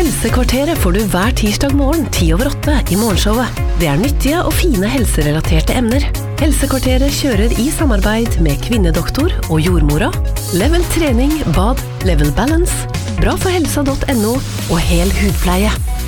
Helsekvarteret får du hver tirsdag morgen 7:50 i morgenshowet. Det nyttige og fine helserelaterte emner. Helsekvarteret kjører i samarbeid med Kvinnedoktor og Jordmora, Level Trening, Bad, Level Balance, Bra for helsa.no og Hel hudpleie.